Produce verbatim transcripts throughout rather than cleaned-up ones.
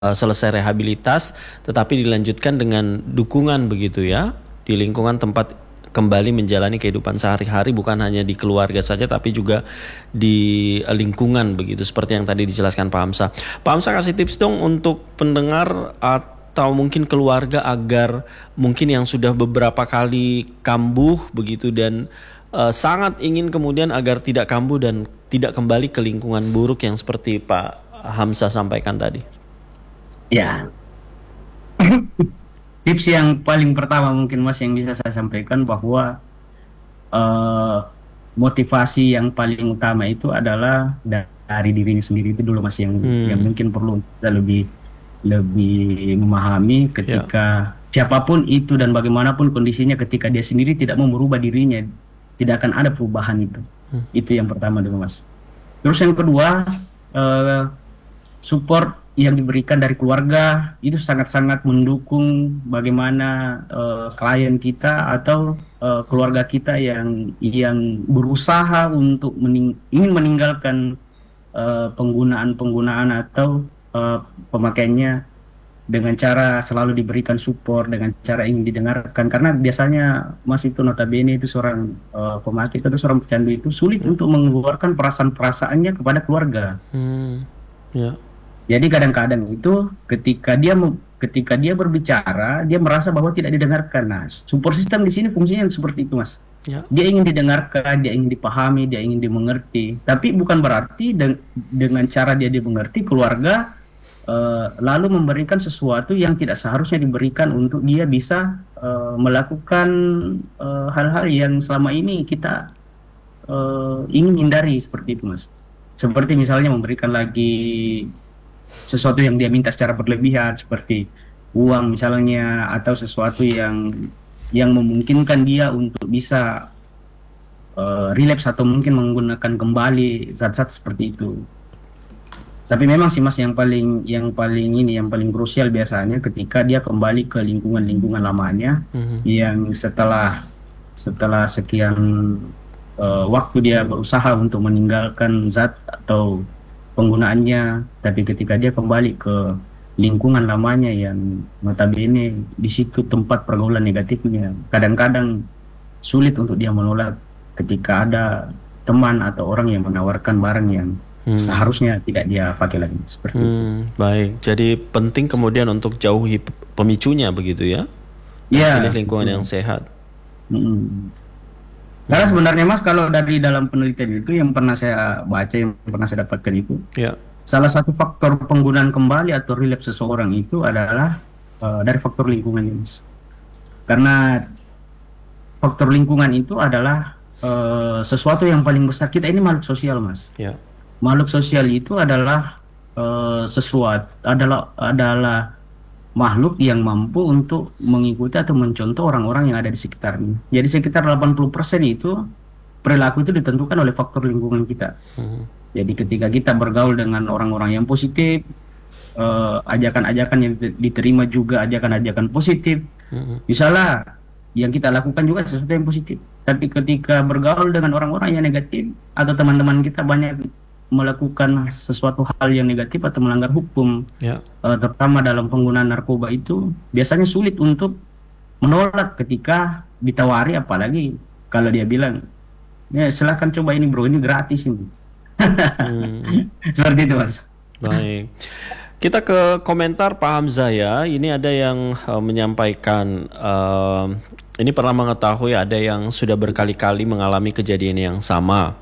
selesai rehabilitas, tetapi dilanjutkan dengan dukungan begitu ya, di lingkungan tempat kembali menjalani kehidupan sehari-hari, bukan hanya di keluarga saja tapi juga di lingkungan begitu, seperti yang tadi dijelaskan Pak Hamzah. Pak Hamzah, kasih tips dong untuk pendengar atau mungkin keluarga agar mungkin yang sudah beberapa kali kambuh begitu dan uh, sangat ingin kemudian agar tidak kambuh dan tidak kembali ke lingkungan buruk yang seperti Pak Hamzah sampaikan tadi. Ya, tips yang paling pertama mungkin Mas yang bisa saya sampaikan bahwa uh, motivasi yang paling utama itu adalah dari dirinya sendiri itu dulu Mas, yang Hmm. yang mungkin perlu kita lebih lebih memahami ketika siapapun itu dan bagaimanapun kondisinya, ketika dia sendiri tidak mau merubah dirinya, tidak akan ada perubahan itu. Hmm. Itu yang pertama dulu Mas. Terus yang kedua, uh, support yang diberikan dari keluarga itu sangat-sangat mendukung bagaimana uh, klien kita atau uh, keluarga kita yang yang berusaha untuk mening ingin meninggalkan uh, penggunaan-penggunaan atau uh, pemakaiannya, dengan cara selalu diberikan support, dengan cara ingin didengarkan, karena biasanya Mas itu notabene itu seorang uh, pemakai atau seorang pecandu itu sulit Ya. untuk mengeluarkan perasaan-perasaannya kepada keluarga. Hmm. Ya. Jadi kadang-kadang itu ketika dia ketika dia berbicara, dia merasa bahwa tidak didengarkan. Nah, support system di sini fungsinya seperti itu, Mas. Ya. Dia ingin didengarkan, dia ingin dipahami, dia ingin dimengerti. Tapi bukan berarti de dengan cara dia dimengerti, keluarga uh, lalu memberikan sesuatu yang tidak seharusnya diberikan untuk dia bisa uh, melakukan hal-hal uh, yang selama ini kita uh, ingin hindari, seperti itu, Mas. Seperti misalnya memberikan lagi sesuatu yang dia minta secara berlebihan, seperti uang misalnya, atau sesuatu yang yang memungkinkan dia untuk bisa uh, relapse atau mungkin menggunakan kembali zat-zat seperti itu. Tapi memang sih Mas, yang paling yang paling ini yang paling krusial biasanya ketika dia kembali ke lingkungan-lingkungan lamanya, mm-hmm. yang setelah setelah sekian uh, waktu dia berusaha untuk meninggalkan zat atau penggunaannya, tapi ketika dia kembali ke lingkungan lamanya yang notabene di situ tempat pergaulan negatifnya, kadang-kadang sulit untuk dia menolak ketika ada teman atau orang yang menawarkan barang yang hmm. seharusnya tidak dia pakai lagi, seperti hmm, itu. Baik, jadi penting kemudian untuk jauhi pemicunya begitu ya? Ya. Pilih lingkungan hmm. yang sehat. Hmm. Karena sebenarnya Mas, kalau dari dalam penelitian itu yang pernah saya baca, yang pernah saya dapatkan itu, ya. salah satu faktor penggunaan kembali atau relapse seseorang itu adalah uh, dari faktor lingkungan ini, Mas. Karena faktor lingkungan itu adalah uh, sesuatu yang paling besar. Kita ini makhluk sosial, Mas. Ya. Makhluk sosial itu adalah uh, sesuatu adalah adalah makhluk yang mampu untuk mengikuti atau mencontoh orang-orang yang ada di sekitarnya. Jadi sekitar delapan puluh persen itu perilaku itu ditentukan oleh faktor lingkungan kita. Hmm. Jadi ketika kita bergaul dengan orang-orang yang positif, uh, ajakan-ajakan yang diterima juga ajakan-ajakan positif. Hmm. Misalnya yang kita lakukan juga sesuatu yang positif. Tapi ketika bergaul dengan orang-orang yang negatif atau teman-teman kita banyak melakukan sesuatu hal yang negatif atau melanggar hukum, ya. uh, terutama dalam penggunaan narkoba itu, biasanya sulit untuk menolak ketika ditawari, apalagi kalau dia bilang, ya silahkan coba ini bro, ini gratis ini. Hmm. Seperti itu Mas. Baik. Kita ke komentar Pak Hamzah ya. Ini ada yang uh, menyampaikan, uh, ini pernah mengetahui ada yang sudah berkali-kali mengalami kejadian yang sama.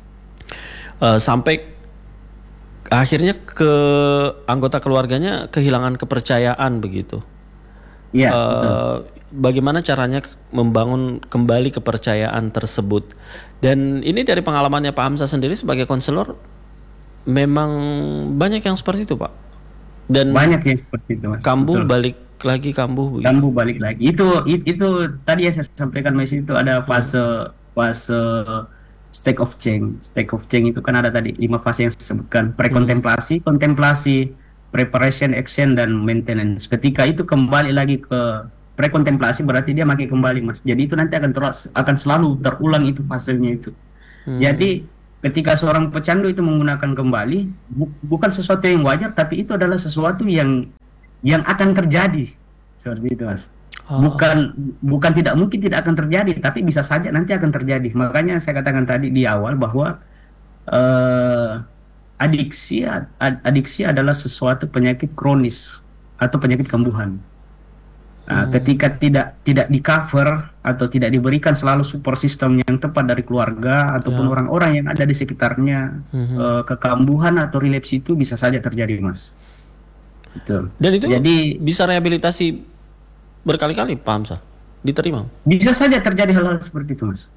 Uh, sampai akhirnya ke anggota keluarganya kehilangan kepercayaan begitu. Iya. Uh, bagaimana caranya membangun kembali kepercayaan tersebut? Dan ini dari pengalamannya Pak Hamzah sendiri sebagai konselor, memang banyak yang seperti itu Pak. Dan banyak yang seperti itu Mas. Kambuh betul. Balik lagi kambuh. Begitu. Kambuh balik lagi. Itu itu, itu tadi yang saya sampaikan Mas, itu ada fase fase state of change. State of change itu kan ada tadi lima fase yang saya sebutkan: pre-kontemplasi, hmm. kontemplasi, preparation, action, dan maintenance. Ketika itu kembali lagi ke pre-kontemplasi, berarti dia makin kembali Mas. Jadi itu nanti akan terus akan selalu terulang itu fasenya itu. Hmm. Jadi ketika seorang pecandu itu menggunakan kembali, bu- bukan sesuatu yang wajar, tapi itu adalah sesuatu yang yang akan terjadi. Seperti itu, Mas. Oh, Bukan bukan tidak mungkin tidak akan terjadi, tapi bisa saja nanti akan terjadi. Makanya saya katakan tadi di awal bahwa eh, adiksi ad- adiksi adalah sesuatu penyakit kronis atau penyakit kambuhan. Nah, hmm, ketika tidak tidak di cover atau tidak diberikan selalu support system yang tepat dari keluarga ataupun ya. orang-orang yang ada di sekitarnya, Mhm. eh, kekambuhan atau relapse itu bisa saja terjadi, Mas. Betul. Dan itu Jadi bisa rehabilitasi berkali-kali, Pak Hamzah. Diterima. bisa saja terjadi hal-hal seperti itu, Mas.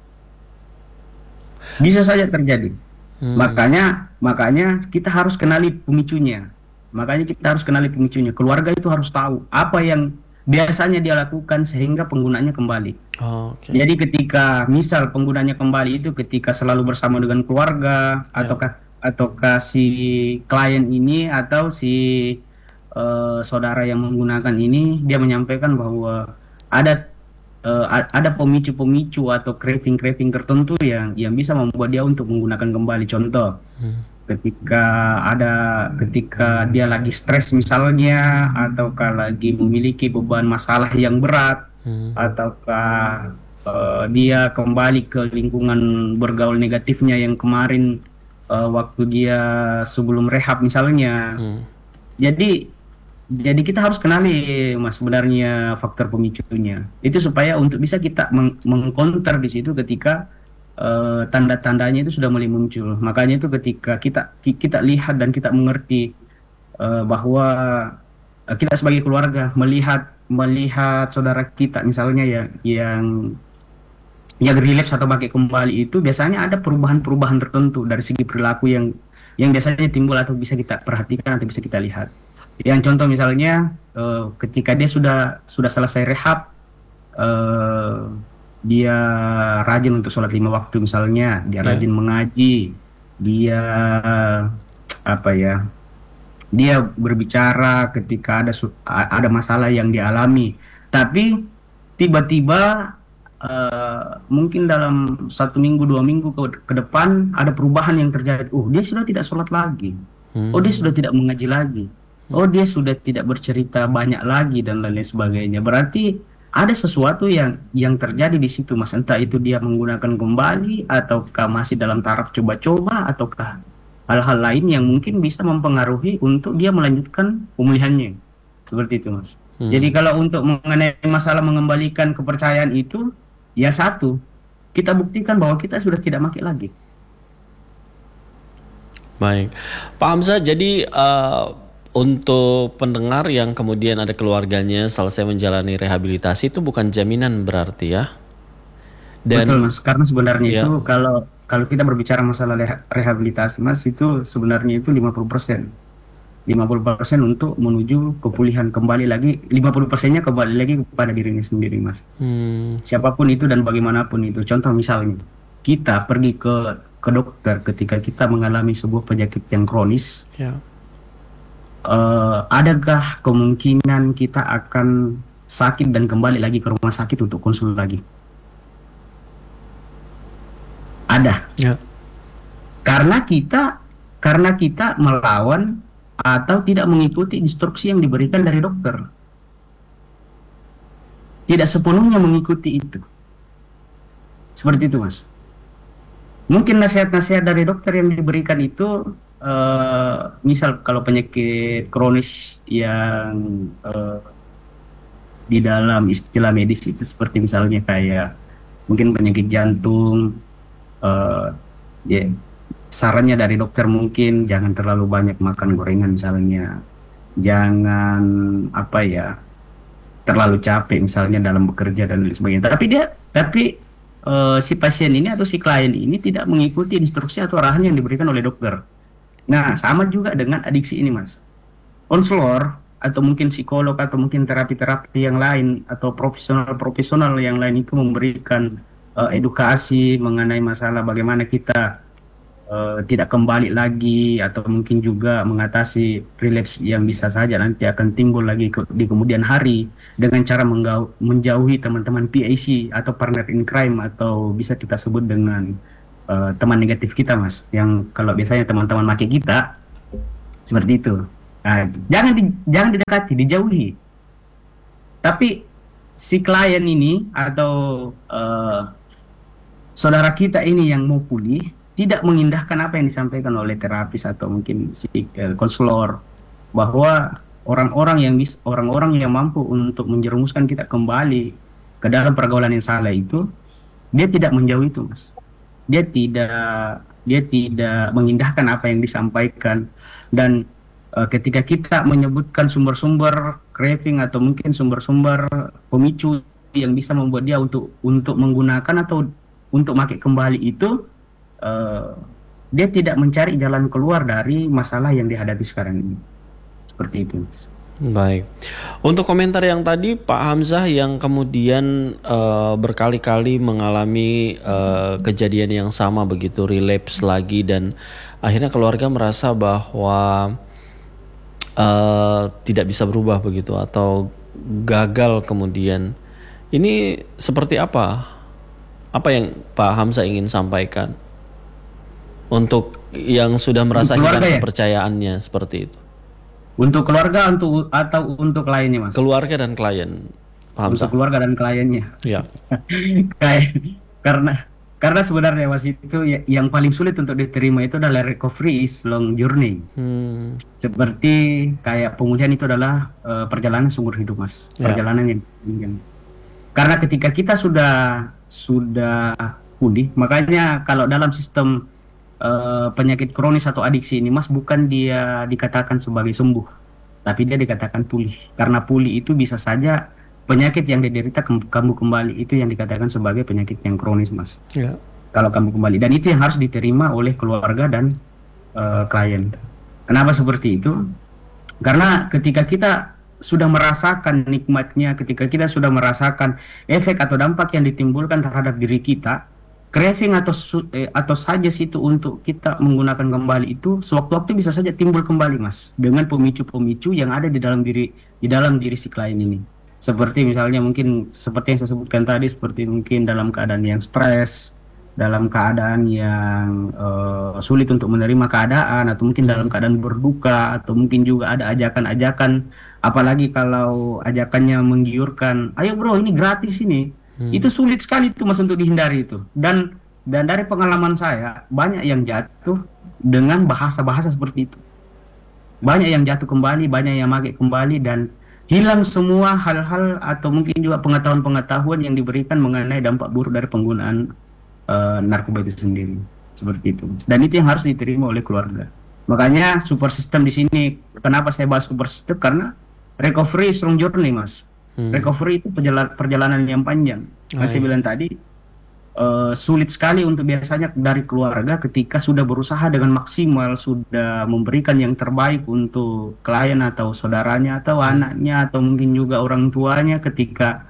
Bisa saja terjadi. Hmm. Makanya makanya kita harus kenali pemicunya. Makanya kita harus kenali pemicunya. Keluarga itu harus tahu apa yang biasanya dia lakukan sehingga penggunanya kembali. Oh, oke. Jadi ketika misal penggunanya kembali itu ketika selalu bersama dengan keluarga Ya. ataukah ataukah si klien ini atau si eh, saudara yang menggunakan ini dia menyampaikan bahwa ada eh, a- ada pemicu-pemicu atau craving-craving tertentu yang yang bisa membuat dia untuk menggunakan kembali. Contoh, Hmm. ketika ada ketika dia lagi stres misalnya ataukah lagi memiliki beban masalah yang berat Hmm. ataukah eh, dia kembali ke lingkungan bergaul negatifnya yang kemarin eh, waktu dia sebelum rehab misalnya. Hmm. Jadi jadi kita harus kenali Mas sebenarnya faktor pemicunya. Itu supaya untuk bisa kita meng mengcounter di situ ketika eh, tanda-tandanya itu sudah mulai muncul. Makanya itu ketika kita ki- kita lihat dan kita mengerti eh, bahwa eh, kita sebagai keluarga melihat melihat saudara kita misalnya yang yang yang relapse atau pakai kembali itu biasanya ada perubahan-perubahan tertentu dari segi perilaku yang yang biasanya timbul atau bisa kita perhatikan atau bisa kita lihat. Yang contoh misalnya eh, ketika dia sudah sudah selesai rehab, eh, dia rajin untuk sholat lima waktu misalnya, dia Ya. rajin mengaji, dia apa ya, dia berbicara ketika ada su- a- ada masalah yang dialami, tapi tiba-tiba eh, mungkin dalam satu minggu dua minggu ke, ke depan ada perubahan yang terjadi. Oh, dia sudah tidak sholat lagi. Oh, dia Hmm. sudah tidak mengaji lagi. Oh, dia sudah tidak bercerita banyak lagi dan lain-lain sebagainya. Berarti ada sesuatu yang yang terjadi di situ, Mas. Entah itu dia menggunakan kembali ataukah masih dalam taraf coba-coba ataukah hal-hal lain yang mungkin bisa mempengaruhi untuk dia melanjutkan pemulihannya. Seperti itu, Mas. Jadi Hmm. kalau untuk mengenai masalah mengembalikan kepercayaan itu, ya satu, kita buktikan bahwa kita sudah tidak pakai lagi. Baik. Pak Hamzah, jadi eh, untuk pendengar yang kemudian ada keluarganya selesai menjalani rehabilitasi itu bukan jaminan berarti ya. Betul, Dan Mas. Karena sebenarnya itu ya, kalau kalau kita berbicara masalah reha- rehabilitasi, Mas, itu sebenarnya itu lima puluh persen. lima puluh persen untuk menuju kepulihan kembali lagi, lima puluh persennya kembali lagi kepada dirinya sendiri, Mas. hmm, Siapapun itu dan bagaimanapun itu. Contoh misalnya, kita pergi ke ke dokter ketika kita mengalami sebuah penyakit yang kronis, ya, eh, adakah kemungkinan kita akan sakit dan kembali lagi ke rumah sakit untuk konsul lagi? Ada. ya, Karena kita karena kita melawan atau tidak mengikuti instruksi yang diberikan dari dokter. Tidak sepenuhnya mengikuti itu. Seperti itu, Mas. Mungkin nasihat-nasihat dari dokter yang diberikan itu, eh, misal kalau penyakit kronis yang eh, di dalam istilah medis itu seperti misalnya kayak mungkin penyakit jantung, eh, ya, sarannya dari dokter mungkin jangan terlalu banyak makan gorengan misalnya, jangan apa ya terlalu capek misalnya dalam bekerja dan lain sebagainya. Tapi dia tapi eh, si pasien ini atau si klien ini tidak mengikuti instruksi atau arahan yang diberikan oleh dokter. Nah, sama juga dengan adiksi ini, Mas. Konselor atau mungkin psikolog atau mungkin terapi-terapi yang lain atau profesional-profesional yang lain itu memberikan eh, edukasi mengenai masalah bagaimana kita eh, tidak kembali lagi atau mungkin juga mengatasi relapse yang bisa saja nanti akan timbul lagi ke- di kemudian hari dengan cara menggau- menjauhi teman-teman P I C atau partner in crime atau bisa kita sebut dengan uh, teman negatif kita, Mas. Yang kalau biasanya teman-teman maki kita seperti itu. Nah, jangan di, jangan didekati, dijauhi. Tapi si klien ini atau uh, saudara kita ini yang mau pulih tidak mengindahkan apa yang disampaikan oleh terapis atau mungkin si uh, konselor, bahwa orang-orang yang bis, orang-orang yang mampu untuk menjerumuskan kita kembali ke dalam pergaulan yang salah itu, dia tidak menjauh itu, Mas. Dia tidak dia tidak mengindahkan apa yang disampaikan. Dan uh, ketika kita menyebutkan sumber-sumber craving atau mungkin sumber-sumber pemicu yang bisa membuat dia untuk untuk menggunakan atau untuk pakai kembali itu, uh, dia tidak mencari jalan keluar dari masalah yang dihadapi sekarang ini. Seperti itu, Mas. Baik. Untuk komentar yang tadi Pak Hamzah yang kemudian uh, berkali-kali mengalami uh, kejadian yang sama begitu, relapse lagi dan akhirnya keluarga merasa bahwa uh, tidak bisa berubah begitu atau gagal kemudian. Ini seperti apa? Apa yang Pak Hamzah ingin sampaikan untuk yang sudah merasa hilang ya? kepercayaannya seperti itu? Untuk keluarga untuk atau untuk kliennya, Mas? Keluarga dan klien, paham? Untuk keluarga dan kliennya. Ya. Kayak karena karena sebenarnya, Mas, itu ya, yang paling sulit untuk diterima itu adalah recovery is long journey. Hmm. Seperti kayak pemulihan itu adalah uh, perjalanan seumur hidup, Mas. Ya. Perjalanan yang, yang karena ketika kita sudah sudah pulih, makanya kalau dalam sistem Uh, penyakit kronis atau adiksi ini, Mas, bukan dia dikatakan sebagai sembuh, tapi dia dikatakan pulih. Karena pulih itu bisa saja penyakit yang diderita kamu kembali itu yang dikatakan sebagai penyakit yang kronis, Mas. Ya. Kalau kamu kembali, dan itu yang harus diterima oleh keluarga dan uh, klien. Kenapa seperti itu? Karena ketika kita sudah merasakan nikmatnya, ketika kita sudah merasakan efek atau dampak yang ditimbulkan terhadap diri kita, craving atau eh, atau saja situ untuk kita menggunakan kembali itu sewaktu-waktu bisa saja timbul kembali, Mas, dengan pemicu-pemicu yang ada di dalam diri di dalam diri si klien ini. Seperti misalnya mungkin seperti yang saya sebutkan tadi, seperti mungkin dalam keadaan yang stres, dalam keadaan yang uh, sulit untuk menerima keadaan, atau mungkin dalam keadaan berduka, atau mungkin juga ada ajakan-ajakan, apalagi kalau ajakannya menggiurkan, ayo bro ini gratis ini. Hmm. Itu sulit sekali itu, Mas, untuk dihindari itu. Dan dan dari pengalaman saya, banyak yang jatuh dengan bahasa-bahasa seperti itu. Banyak yang jatuh kembali, banyak yang pakai kembali, dan hilang semua hal-hal atau mungkin juga pengetahuan-pengetahuan yang diberikan mengenai dampak buruk dari penggunaan uh, narkoba itu sendiri. Seperti itu. Dan itu yang harus diterima oleh keluarga. Makanya support system di sini, kenapa saya bahas support system? Karena recovery is long journey, Mas. Hmm. Recovery itu perjalanan, perjalanan yang panjang. Yang saya bilang tadi, uh, sulit sekali untuk biasanya dari keluarga ketika sudah berusaha dengan maksimal, sudah memberikan yang terbaik untuk klien atau saudaranya atau hmm. anaknya atau mungkin juga orang tuanya, ketika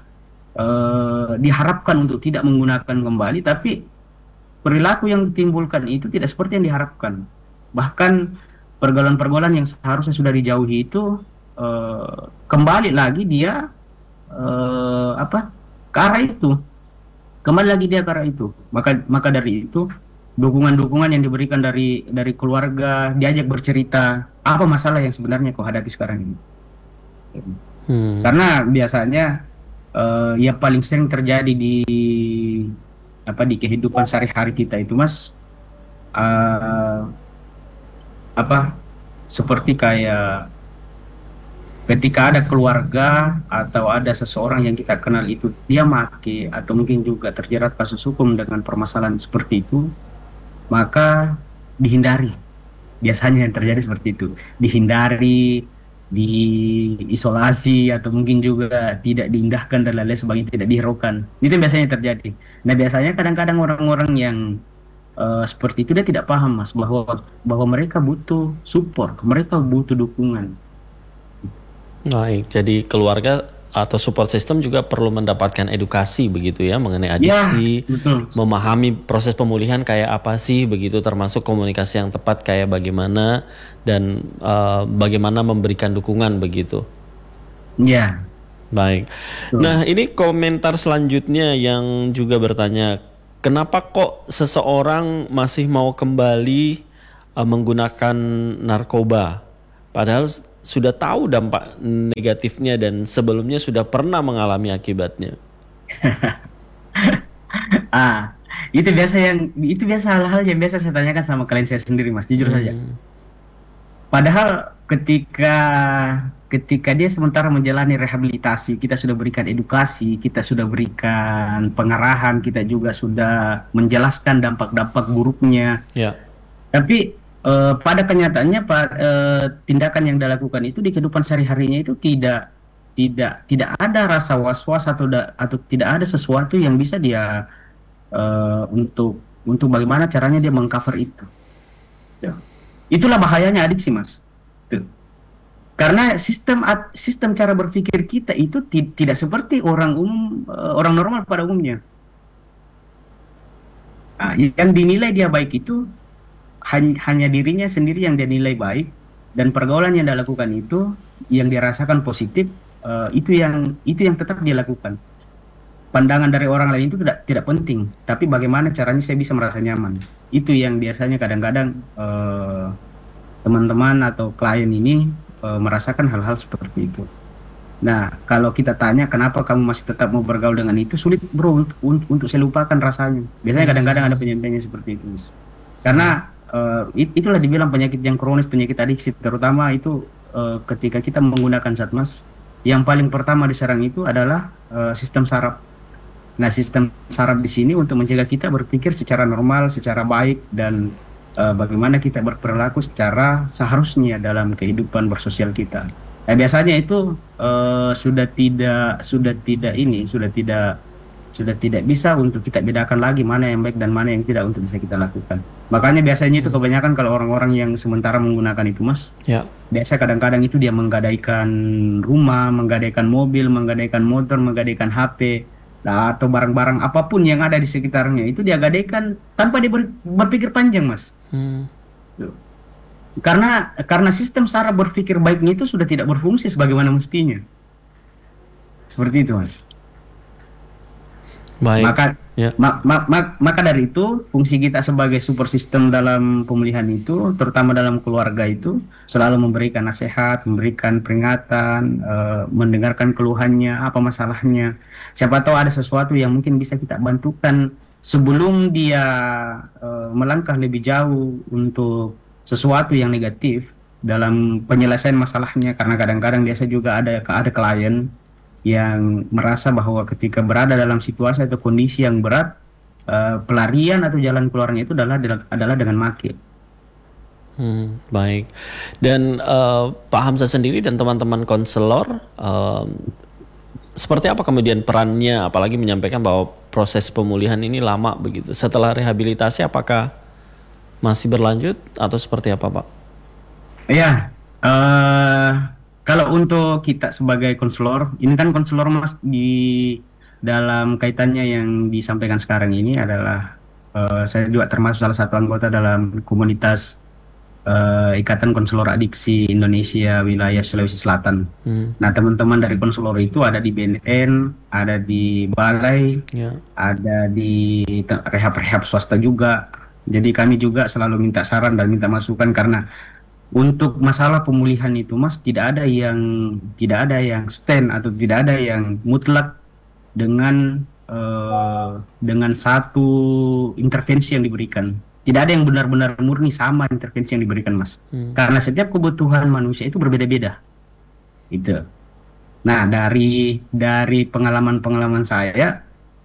uh, diharapkan untuk tidak menggunakan kembali, tapi perilaku yang ditimbulkan itu tidak seperti yang diharapkan. Bahkan pergaulan-pergaulan yang seharusnya sudah dijauhi itu uh, kembali lagi dia Uh, apa ke arah itu, kembali lagi dia ke arah itu. Maka maka dari itu dukungan-dukungan yang diberikan dari dari keluarga, diajak bercerita apa masalah yang sebenarnya kau hadapi sekarang ini. Hmm. Karena biasanya uh, yang paling sering terjadi di apa di kehidupan sehari-hari kita itu, Mas, uh, apa seperti kayak ketika ada keluarga atau ada seseorang yang kita kenal itu dia mati atau mungkin juga terjerat kasus hukum dengan permasalahan seperti itu, maka dihindari. Biasanya yang terjadi seperti itu, dihindari, diisolasi, atau mungkin juga tidak diindahkan dan lain-lain sebagainya, tidak dihiraukan. Itu biasanya terjadi. Nah, biasanya kadang-kadang orang-orang yang uh, seperti itu dia tidak paham, Mas, bahwa bahwa mereka butuh support, mereka butuh dukungan. Baik, jadi keluarga atau support system juga perlu mendapatkan edukasi begitu ya mengenai adiksi, ya, betul. Memahami proses pemulihan kayak apa sih begitu, termasuk komunikasi yang tepat kayak bagaimana dan uh, bagaimana memberikan dukungan begitu. Ya. Baik. Betul. Nah, ini komentar selanjutnya yang juga bertanya, kenapa kok seseorang masih mau kembali uh, menggunakan narkoba? Padahal s- sudah tahu dampak negatifnya dan sebelumnya sudah pernah mengalami akibatnya. Ah, itu biasa yang itu biasa hal-hal yang biasa saya tanyakan sama klien saya sendiri, Mas. Jujur saja. Hmm, Padahal ketika ketika dia sementara menjalani rehabilitasi, kita sudah berikan edukasi, kita sudah berikan pengarahan, kita juga sudah menjelaskan dampak-dampak buruknya. ya. Tapi eh, pada kenyataannya, Pak, eh, tindakan yang dilakukan itu di kehidupan sehari-harinya itu tidak tidak tidak ada rasa was-was atau da- atau tidak ada sesuatu yang bisa dia eh, untuk untuk bagaimana caranya dia mengcover itu. Ya. Itulah bahayanya adiksi, Mas. Tuh. Karena sistem at- sistem cara berpikir kita itu ti- tidak seperti orang umum, eh, orang normal pada umumnya. Nah, yang dinilai dia baik itu han- hanya dirinya sendiri yang dia nilai baik, dan pergaulan yang dia lakukan itu yang dia rasakan positif, eh, itu yang itu yang tetap dia lakukan. Pandangan dari orang lain itu tidak tidak penting, tapi bagaimana caranya saya bisa merasa nyaman. Itu yang biasanya kadang-kadang eh, teman-teman atau klien ini eh, merasakan hal-hal seperti itu. Nah, kalau kita tanya kenapa kamu masih tetap mau bergaul dengan itu, sulit bro untuk, untuk, untuk saya lupakan rasanya. Biasanya kadang-kadang ada penyampaiannya seperti itu, Mas. Karena eh, it- itulah dibilang penyakit yang kronis, penyakit adiksi, terutama itu eh, ketika kita menggunakan zat, Mas. Yang paling pertama diserang itu adalah eh, sistem saraf. Nah, sistem saraf di sini untuk mencegah kita berpikir secara normal, secara baik, dan eh, bagaimana kita berperilaku secara seharusnya dalam kehidupan bersosial kita. Nah, biasanya itu eh, sudah tidak sudah tidak ini, sudah tidak sudah tidak bisa untuk kita bedakan lagi mana yang baik dan mana yang tidak untuk bisa kita lakukan. Makanya biasanya itu kebanyakan kalau orang-orang yang sementara menggunakan itu, Mas, Ya. biasa kadang-kadang itu dia menggadaikan rumah, menggadaikan mobil, menggadaikan motor, menggadaikan H P, nah, atau barang-barang apapun yang ada di sekitarnya itu dia gadaikan tanpa dia ber- berpikir panjang, Mas. Hmm, Tuh. Karena karena sistem saraf berpikir baiknya itu sudah tidak berfungsi sebagaimana mestinya. Seperti itu, Mas. baik. Maka Ya. ma- ma- ma- maka dari itu fungsi kita sebagai super system dalam pemulihan itu, terutama dalam keluarga itu, selalu memberikan nasihat, memberikan peringatan, eh, mendengarkan keluhannya, apa masalahnya. Siapa tahu ada sesuatu yang mungkin bisa kita bantukan sebelum dia eh, melangkah lebih jauh untuk sesuatu yang negatif dalam penyelesaian masalahnya. Karena kadang-kadang biasa juga ada ada klien yang merasa bahwa ketika berada dalam situasi atau kondisi yang berat, eh, pelarian atau jalan keluarnya itu adalah adalah dengan maki. Hmm, baik. Dan eh, Pak Hamzah sendiri dan teman-teman konselor, em, seperti apa kemudian perannya, apalagi menyampaikan bahwa proses pemulihan ini lama begitu. Setelah rehabilitasi, apakah masih berlanjut atau seperti apa, Pak? Ya, eh kalau untuk kita sebagai konselor, ini kan konselor, Mas, di dalam kaitannya yang disampaikan sekarang ini adalah eh, saya juga termasuk salah satu anggota dalam komunitas eh, Ikatan Konselor Adiksi Indonesia wilayah Sulawesi Selatan. Hmm, Nah, teman-teman dari konselor itu ada di B N N, ada di balai, ya. ada di te- rehab-rehab swasta juga. Jadi kami juga selalu minta saran dan minta masukan, karena untuk masalah pemulihan itu, Mas, tidak ada yang tidak ada yang stand atau tidak ada yang mutlak dengan eh, dengan satu intervensi yang diberikan. Tidak ada yang benar-benar murni sama intervensi yang diberikan, Mas. Hmm, Karena setiap kebutuhan manusia itu berbeda-beda. Itu. Nah, dari dari pengalaman-pengalaman saya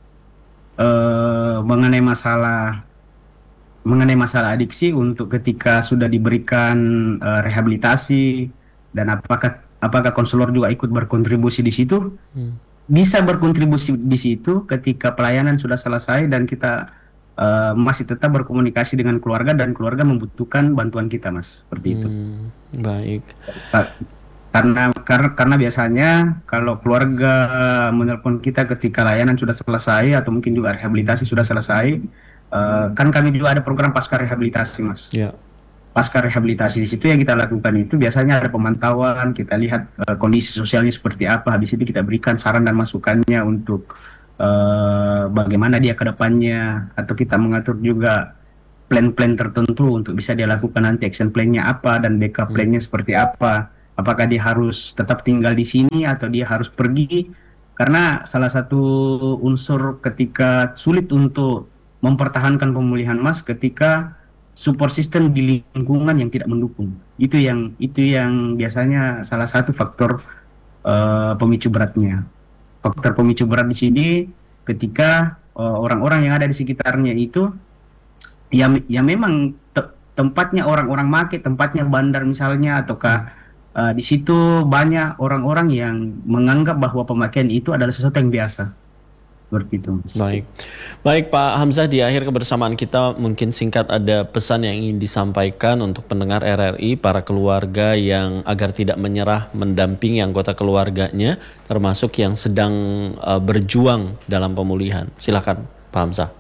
eh, mengenai masalah mengenai masalah adiksi, untuk ketika sudah diberikan eh, rehabilitasi, dan apakah apakah konselor juga ikut berkontribusi di situ, hmm, bisa berkontribusi di situ ketika pelayanan sudah selesai dan kita eh, masih tetap berkomunikasi dengan keluarga dan keluarga membutuhkan bantuan kita, Mas, seperti itu. hmm, baik. Ta- Karena, karena karena biasanya kalau keluarga menelpon kita ketika layanan sudah selesai atau mungkin juga rehabilitasi sudah selesai, eh, kan kami juga ada program pasca rehabilitasi, Mas. Ya. Pasca rehabilitasi di situ yang kita lakukan itu biasanya ada pemantauan, kita lihat eh, kondisi sosialnya seperti apa, habis itu kita berikan saran dan masukannya untuk eh, bagaimana dia ke depannya, atau kita mengatur juga plan-plan tertentu untuk bisa dia lakukan nanti action plan-nya apa dan backup plan-nya seperti apa. Apakah dia harus tetap tinggal di sini atau dia harus pergi? Karena salah satu unsur ketika sulit untuk mempertahankan pemulihan Mas ketika support system di lingkungan yang tidak mendukung. Itu yang itu yang biasanya salah satu faktor uh, pemicu beratnya. Faktor pemicu berat di sini ketika uh, orang-orang yang ada di sekitarnya itu ya, ya memang te- tempatnya orang-orang make, tempatnya bandar misalnya, ataukah uh, di situ banyak orang-orang yang menganggap bahwa pemakaian itu adalah sesuatu yang biasa. Seperti itu, Mas. Baik, baik Pak Hamzah, di akhir kebersamaan kita mungkin singkat ada pesan yang ingin disampaikan untuk pendengar R R I, para keluarga yang agar tidak menyerah mendampingi anggota keluarganya, termasuk yang sedang uh, berjuang dalam pemulihan. Silakan Pak Hamzah.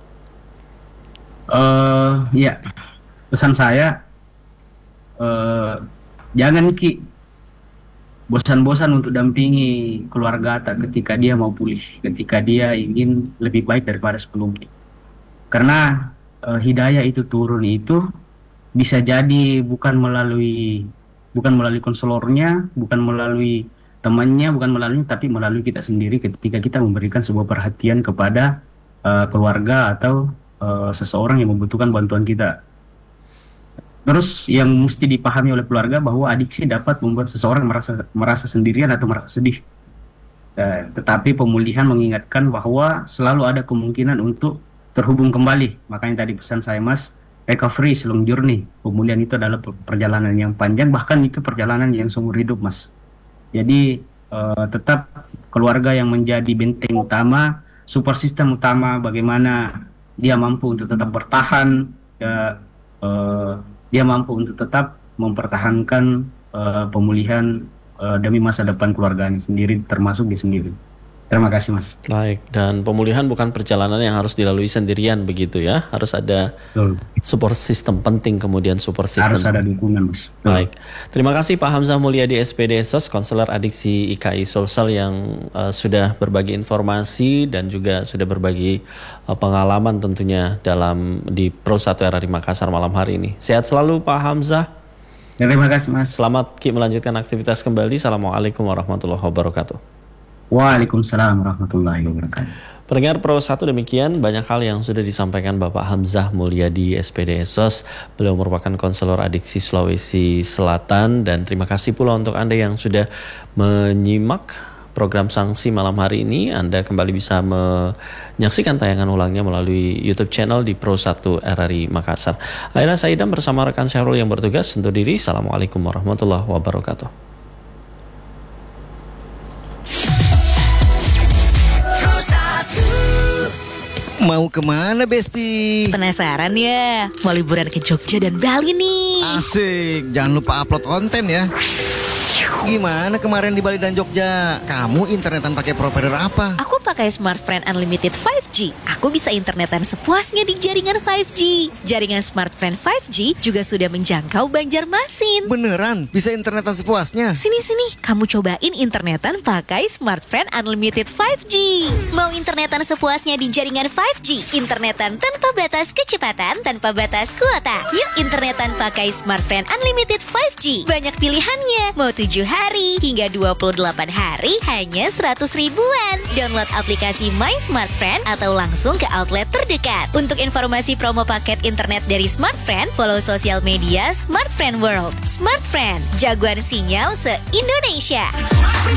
Uh, ya, pesan saya uh, jangan Ki bosan-bosan untuk dampingi keluarga Atta ketika dia mau pulih, ketika dia ingin lebih baik daripada sebelumnya. Karena uh, hidayah itu turun itu bisa jadi bukan melalui bukan melalui konselornya, bukan melalui temannya, bukan melalui tapi melalui kita sendiri ketika kita memberikan sebuah perhatian kepada uh, keluarga atau uh, seseorang yang membutuhkan bantuan kita. Terus yang mesti dipahami oleh keluarga bahwa adiksi dapat membuat seseorang merasa merasa sendirian atau merasa sedih. Uh, tetapi pemulihan mengingatkan bahwa selalu ada kemungkinan untuk terhubung kembali. Makanya tadi pesan saya Mas, recovery is long journey. Pemulihan itu adalah perjalanan yang panjang, bahkan itu perjalanan yang seumur hidup Mas. Jadi uh, tetap keluarga yang menjadi benteng utama, support system utama, bagaimana dia mampu untuk tetap bertahan, ya, uh, dia mampu untuk tetap mempertahankan uh, pemulihan uh, demi masa depan keluarganya sendiri, termasuk dia sendiri. Terima kasih Mas. Baik, dan pemulihan bukan perjalanan yang harus dilalui sendirian begitu ya, harus ada Betul. Support system penting, kemudian support system. Harus ada dukungan Mas. Betul. Baik, terima kasih Pak Hamzah Mulyadi S P D S O S, konselor adiksi I K I Sulsel yang uh, sudah berbagi informasi dan juga sudah berbagi uh, pengalaman tentunya dalam di Pro satu R R I Makassar malam hari ini. Sehat selalu Pak Hamzah. Terima kasih Mas. Selamat Ki melanjutkan aktivitas kembali. Assalamualaikum warahmatullahi wabarakatuh. Waalaikumsalam warahmatullahi wabarakatuh. Pendengar Pro satu, demikian banyak hal yang sudah disampaikan Bapak Hamzah Mulyadi S P D S O S. Beliau merupakan konselor adiksi Sulawesi Selatan, dan terima kasih pula untuk Anda yang sudah menyimak program Sanksi malam hari ini. Anda kembali bisa menyaksikan tayangan ulangnya melalui YouTube channel di Pro satu R R I Makassar. Akhirnya saya Idam bersama rekan Syahrul yang bertugas undur diri. Assalamualaikum warahmatullahi wabarakatuh. Mau kemana Besti? Penasaran ya? Mau liburan ke Jogja dan Bali nih. Asik, jangan lupa upload konten ya. Gimana kemarin di Bali dan Jogja? Kamu internetan pakai provider apa? Aku pakai Smartfren Unlimited lima G. Aku bisa internetan sepuasnya di jaringan lima G. Jaringan Smartfren lima G juga sudah menjangkau Banjarmasin. Beneran? Bisa internetan sepuasnya? Sini-sini, kamu cobain internetan pakai Smartfren Unlimited lima G. Mau internetan sepuasnya di jaringan lima G? Internetan tanpa batas kecepatan, tanpa batas kuota. Yuk internetan pakai Smartfren Unlimited lima G. Banyak pilihannya. Mau tujuh hari hingga dua puluh delapan hari hanya seratus ribuan. Download aplikasi My Smartfren atau langsung ke outlet terdekat. Untuk informasi promo paket internet dari Smartfren, follow sosial media Smartfren World. Smartfren, jagoan sinyal se-Indonesia.